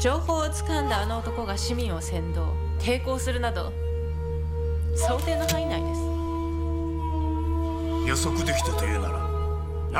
情報をつかんだあの男が市民を扇動、抵抗するなど想定の範囲内です。 予測できたというなら